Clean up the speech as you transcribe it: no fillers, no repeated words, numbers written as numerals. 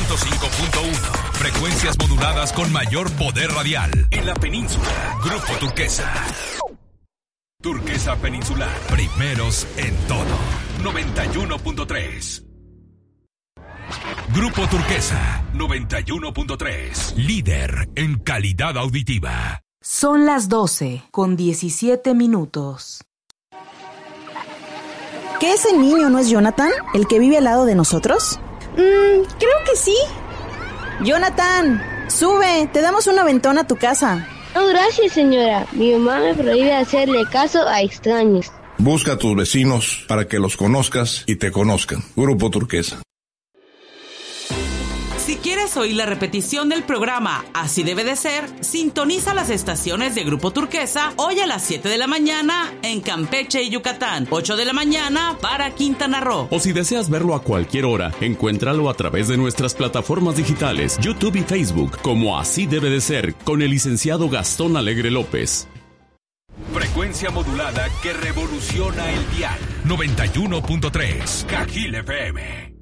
105.1. Frecuencias moduladas con mayor poder radial. En la península. Grupo Turquesa. Turquesa Peninsular. Primeros en todo. 91.3. Grupo Turquesa. 91.3. Líder en calidad auditiva. Son las 12:17. ¿Que ese niño no es Jonathan, el que vive al lado de nosotros? Creo que sí. Jonathan, sube, te damos un aventón a tu casa. No, gracias, señora. Mi mamá me prohíbe hacerle caso a extraños. Busca a tus vecinos para que los conozcas y te conozcan. Grupo Turquesa. Si quieres oír la repetición del programa Así Debe de Ser, sintoniza las estaciones de Grupo Turquesa hoy a las 7 de la mañana en Campeche y Yucatán, 8 de la mañana para Quintana Roo. O si deseas verlo a cualquier hora, encuéntralo a través de nuestras plataformas digitales, YouTube y Facebook, como Así Debe de Ser, con el licenciado Gastón Alegre López. Frecuencia modulada que revoluciona el dial. 91.3 Cajil FM.